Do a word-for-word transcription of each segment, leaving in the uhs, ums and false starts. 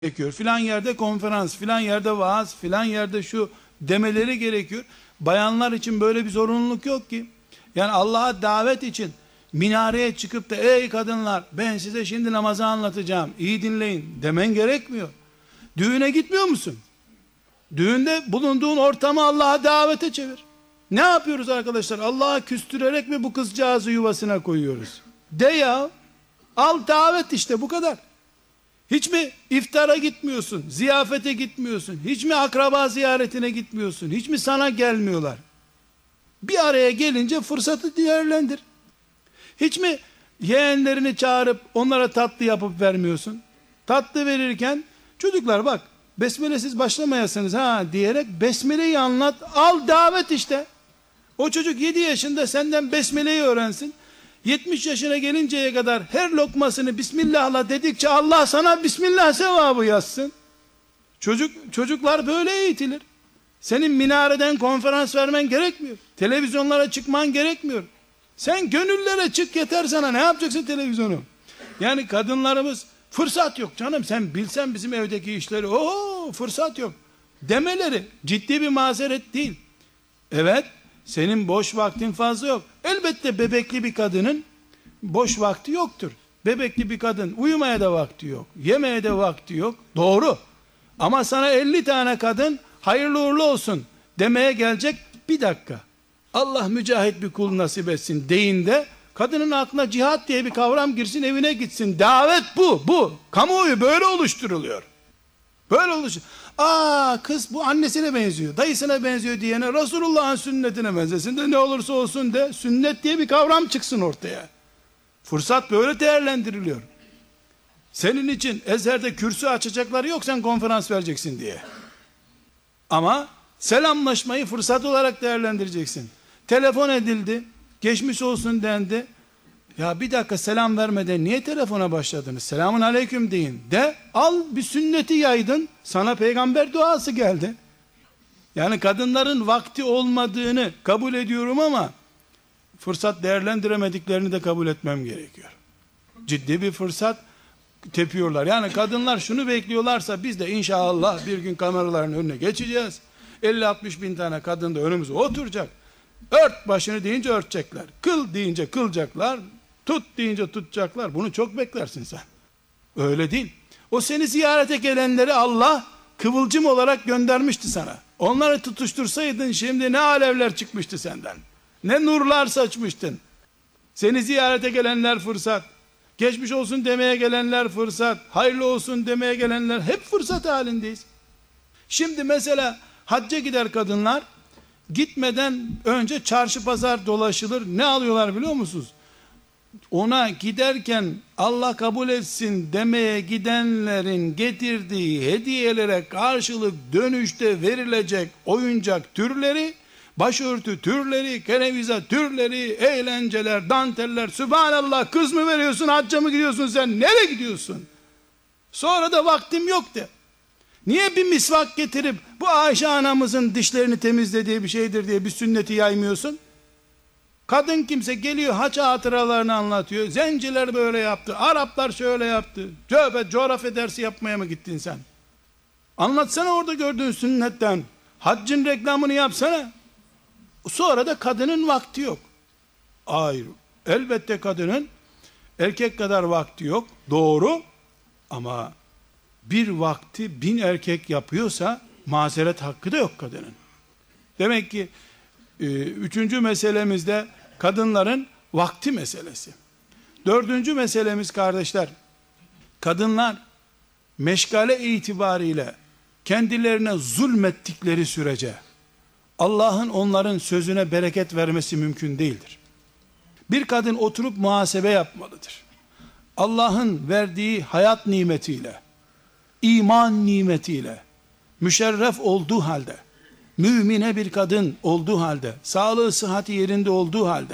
gerekiyor. Filan yerde konferans, filan yerde vaaz, filan yerde şu demeleri gerekiyor. Bayanlar için böyle bir zorunluluk yok ki. Yani Allah'a davet için minareye çıkıp da ey kadınlar ben size şimdi namazı anlatacağım, iyi dinleyin demen gerekmiyor. Düğüne gitmiyor musun? Düğünde bulunduğun ortamı Allah'a davete çevir. Ne yapıyoruz arkadaşlar? Allah'a küstürerek mi bu kızcağızı yuvasına koyuyoruz? De ya, al davet işte, bu kadar. Hiç mi iftara gitmiyorsun, ziyafete gitmiyorsun, hiç mi akraba ziyaretine gitmiyorsun, hiç mi sana gelmiyorlar? Bir araya gelince fırsatı değerlendir. Hiç mi yeğenlerini çağırıp onlara tatlı yapıp vermiyorsun? Tatlı verirken çocuklar bak besmelesiz başlamayasınız ha diyerek besmeleyi anlat, al davet işte. O çocuk yedi yaşında senden besmeleyi öğrensin. yetmiş yaşına gelinceye kadar her lokmasını Bismillah'la dedikçe Allah sana Bismillah sevabı yazsın. Çocuk, çocuklar böyle eğitilir. Senin minareden konferans vermen gerekmiyor. Televizyonlara çıkman gerekmiyor. Sen gönüllere çık yeter sana. Ne yapacaksın televizyonu? Yani kadınlarımız fırsat yok canım, sen bilsen bizim evdeki işleri, ooo fırsat yok demeleri ciddi bir mazeret değil. Evet, senin boş vaktin fazla yok. Elbette bebekli bir kadının boş vakti yoktur. Bebekli bir kadın uyumaya da vakti yok, yemeye de vakti yok. Doğru. Ama sana elli tane kadın hayırlı uğurlu olsun demeye gelecek, bir dakika Allah mücahit bir kul nasip etsin deyinde kadının aklına cihat diye bir kavram girsin, evine gitsin. Davet bu, bu. Kamuoyu böyle oluşturuluyor. Böyle oluşuyor. Aa kız bu annesine benziyor, dayısına benziyor diyene Resulullah'ın sünnetine benzesin de ne olursa olsun de, sünnet diye bir kavram çıksın ortaya. Fırsat böyle değerlendiriliyor. Senin için Ezher'de kürsü açacakları yok, sen konferans vereceksin diye. Ama selamlaşmayı fırsat olarak değerlendireceksin. Telefon edildi, geçmiş olsun dendi. Ya bir dakika, selam vermeden niye telefona başladınız? Selamun aleyküm deyin. De, al bir sünneti yaydın. Sana peygamber duası geldi. Yani kadınların vakti olmadığını kabul ediyorum ama fırsat değerlendiremediklerini de kabul etmem gerekiyor. Ciddi bir fırsat tepiyorlar. Yani kadınlar şunu bekliyorlarsa biz de inşallah bir gün kameraların önüne geçeceğiz. elli altmış bin tane kadın da önümüze oturacak. Ört başını deyince örtecekler. Kıl deyince kılacaklar. Tut deyince tutacaklar. Bunu çok beklersin sen. Öyle değil. O seni ziyarete gelenleri Allah kıvılcım olarak göndermişti sana. Onları tutuştursaydın şimdi ne alevler çıkmıştı senden. Ne nurlar saçmıştın. Seni ziyarete gelenler fırsat. Geçmiş olsun demeye gelenler fırsat. Hayırlı olsun demeye gelenler hep fırsat halindeyiz. Şimdi mesela hacca gider kadınlar. Gitmeden önce çarşı pazar dolaşılır. Ne alıyorlar biliyor musunuz? Ona giderken Allah kabul etsin demeye gidenlerin getirdiği hediyelere karşılık dönüşte verilecek oyuncak türleri, başörtü türleri, kerevize türleri, eğlenceler, danteller. Sübhanallah, kız mı veriyorsun, hacca mı gidiyorsun sen? Nereye gidiyorsun? Sonra da vaktim yok de. Niye bir misvak getirip bu Ayşe anamızın dişlerini temizlediği bir şeydir diye bir sünneti yaymıyorsun? Kadın kimse geliyor haç hatıralarını anlatıyor. Zenciler böyle yaptı, Araplar şöyle yaptı. Tövbe, coğrafya dersi yapmaya mı gittin sen? Anlatsana orada gördüğün sünnetten. Haccın reklamını yapsana. Sonra da kadının vakti yok. Hayır, elbette kadının erkek kadar vakti yok. Doğru. Ama bir vakti bin erkek yapıyorsa mazeret hakkı da yok kadının. Demek ki e, üçüncü meselemizde kadınların vakti meselesi. Dördüncü meselemiz kardeşler, kadınlar meşgale itibariyle kendilerine zulmettikleri sürece Allah'ın onların sözüne bereket vermesi mümkün değildir. Bir kadın oturup muhasebe yapmalıdır. Allah'ın verdiği hayat nimetiyle, iman nimetiyle müşerref olduğu halde, mümine bir kadın olduğu halde, sağlığı sıhhati yerinde olduğu halde,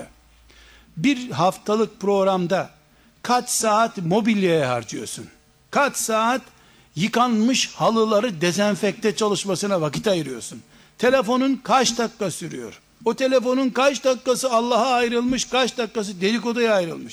bir haftalık programda kaç saat mobilyaya harcıyorsun? Kaç saat yıkanmış halıları dezenfekte çalışmasına vakit ayırıyorsun? Telefonun kaç dakika sürüyor? O telefonun kaç dakikası Allah'a ayrılmış, kaç dakikası dedikoduya ayrılmış?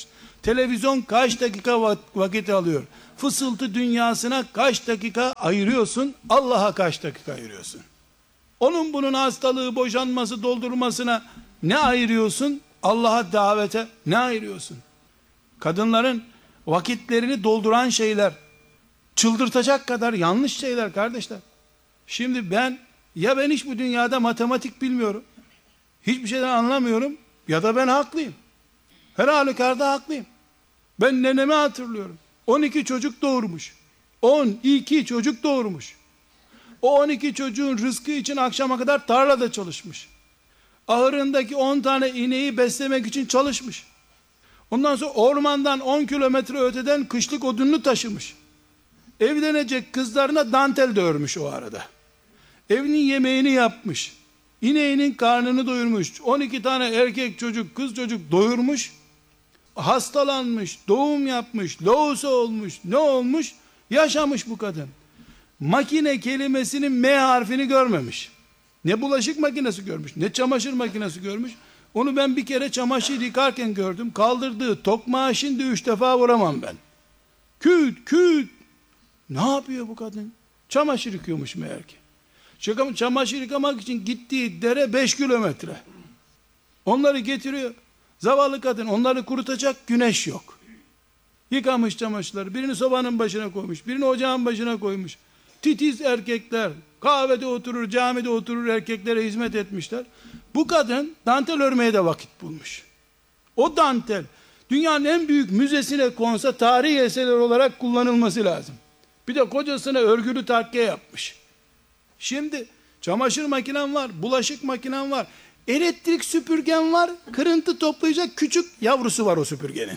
Televizyon kaç dakika vakit alıyor? Fısıltı dünyasına kaç dakika ayırıyorsun? Allah'a kaç dakika ayırıyorsun? Onun bunun hastalığı, boşanması, doldurmasına ne ayırıyorsun? Allah'a davete ne ayırıyorsun? Kadınların vakitlerini dolduran şeyler, çıldırtacak kadar yanlış şeyler kardeşler. Şimdi ben, ya ben hiç bu dünyada matematik bilmiyorum, hiçbir şeyden anlamıyorum, ya da ben haklıyım. Her halükarda haklıyım. Ben nenemi hatırlıyorum. on iki çocuk doğurmuş. on iki çocuk doğurmuş. O on iki çocuğun rızkı için akşama kadar tarlada çalışmış. Ahırındaki on tane ineği beslemek için çalışmış. Ondan sonra ormandan on kilometre öteden kışlık odununu taşımış. Evlenecek kızlarına dantel de örmüş o arada. Evinin yemeğini yapmış. İneğinin karnını doyurmuş. on iki tane erkek çocuk, kız çocuk doyurmuş. Hastalanmış, doğum yapmış, lohusa olmuş, ne olmuş? Yaşamış bu kadın. Makine kelimesinin M harfini görmemiş. Ne bulaşık makinesi görmüş, ne çamaşır makinesi görmüş. Onu ben bir kere çamaşır yıkarken gördüm. Kaldırdığı tokmağı şimdi üç defa vuramam ben. Küt küt. Ne yapıyor bu kadın? Çamaşır yıkıyormuş meğer ki. Çamaşır yıkamak için gittiği dere beş kilometre. Onları getiriyor. Zavallı kadın, onları kurutacak güneş yok. Yıkamış çamaşırları. Birini sobanın başına koymuş. Birini ocağın başına koymuş. Titiz erkekler. Kahvede oturur, camide oturur, erkeklere hizmet etmişler. Bu kadın dantel örmeye de vakit bulmuş. O dantel dünyanın en büyük müzesine konsa tarihi eser olarak kullanılması lazım. Bir de kocasına örgülü takke yapmış. Şimdi çamaşır makinen var, bulaşık makinen var, elektrik süpürgen var, kırıntı toplayacak küçük yavrusu var o süpürgenin.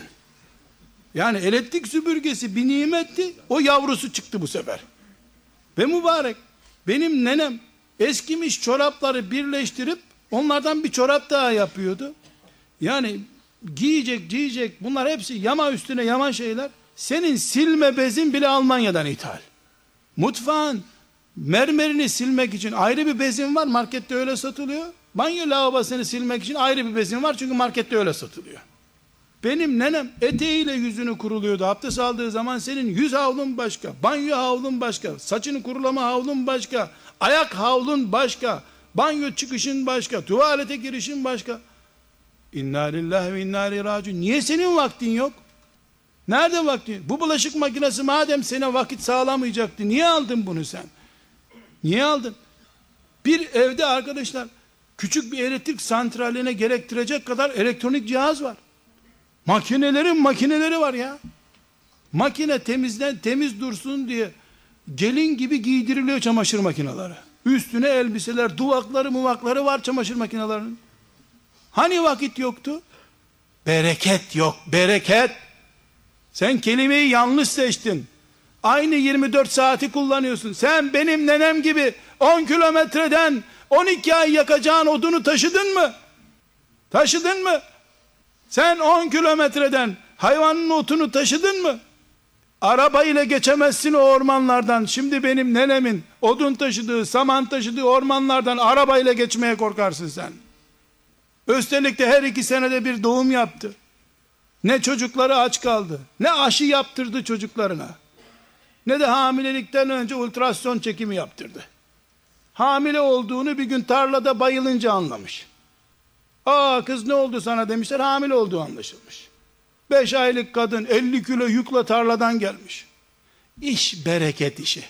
Yani elektrik süpürgesi bir nimetti, o yavrusu çıktı bu sefer. Ve mübarek, benim nenem eskimiş çorapları birleştirip onlardan bir çorap daha yapıyordu. Yani giyecek, giyecek, bunlar hepsi yama üstüne yama şeyler. Senin silme bezin bile Almanya'dan ithal. Mutfağın mermerini silmek için ayrı bir bezin var, markette öyle satılıyor. Banyo lavabosunu silmek için ayrı bir bezin var, çünkü markette öyle satılıyor. Benim nenem eteğiyle yüzünü kuruluyordu. Abdest aldığı zaman senin yüz havlun başka, banyo havlun başka, saçını kurulama havlun başka, ayak havlun başka, banyo çıkışın başka, tuvalete girişin başka. İnna lillahi ve inna ileyhi raciun. Niye senin vaktin yok? Nerede vaktin? Bu bulaşık makinesi madem sana vakit sağlamayacaktı, niye aldın bunu sen? Niye aldın? Bir evde arkadaşlar küçük bir elektrik santraline gerektirecek kadar elektronik cihaz var. Makinelerin makineleri var ya. Makine temizden temiz dursun diye gelin gibi giydiriliyor çamaşır makineleri. Üstüne elbiseler, duvakları, muvakları var çamaşır makinelerinin. Hani vakit yoktu? Bereket yok, bereket. Sen kelimeyi yanlış seçtin. Aynı yirmi dört saati kullanıyorsun. Sen benim nenem gibi on kilometreden on iki ay yakacağın odunu taşıdın mı? Taşıdın mı? Sen on kilometreden hayvanın otunu taşıdın mı? Arabayla geçemezsin o ormanlardan. Şimdi benim nenemin odun taşıdığı, saman taşıdığı ormanlardan arabayla geçmeye korkarsın sen. Üstelik de her iki senede bir doğum yaptı. Ne çocukları aç kaldı, ne aşı yaptırdı çocuklarına, ne de hamilelikten önce ultrason çekimi yaptırdı. Hamile olduğunu bir gün tarlada bayılınca anlamış. Aa kız ne oldu sana demişler, hamile olduğu anlaşılmış. Beş aylık kadın elli kilo yükle tarladan gelmiş. İş bereket işi.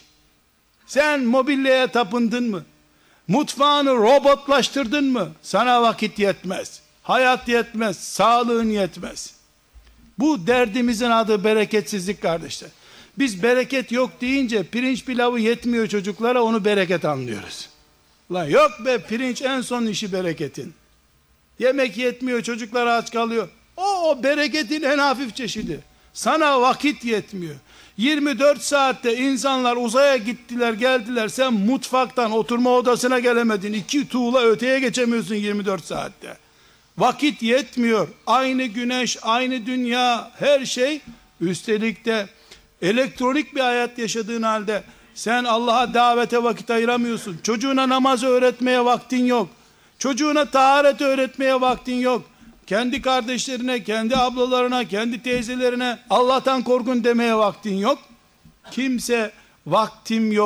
Sen mobilyaya tapındın mı? Mutfağını robotlaştırdın mı? Sana vakit yetmez. Hayat yetmez. Sağlığın yetmez. Bu derdimizin adı bereketsizlik kardeşler. Biz bereket yok deyince pirinç pilavı yetmiyor çocuklara, onu bereket anlıyoruz. Lan yok be, pirinç en son işi bereketin. Yemek yetmiyor, çocuklar aç kalıyor. O, o bereketin en hafif çeşidi. Sana vakit yetmiyor. yirmi dört saatte insanlar uzaya gittiler geldiler, sen mutfaktan oturma odasına gelemedin, iki tuğla öteye geçemiyorsun yirmi dört saatte. Vakit yetmiyor. Aynı güneş, aynı dünya, her şey. Üstelik de elektronik bir hayat yaşadığın halde sen Allah'a davete vakit ayıramıyorsun. Çocuğuna namaz öğretmeye vaktin yok. Çocuğuna taharet öğretmeye vaktin yok. kendi kardeşlerine, kendi ablalarına, kendi teyzelerine Allah'tan korkun demeye vaktin yok. Kimse vaktim yok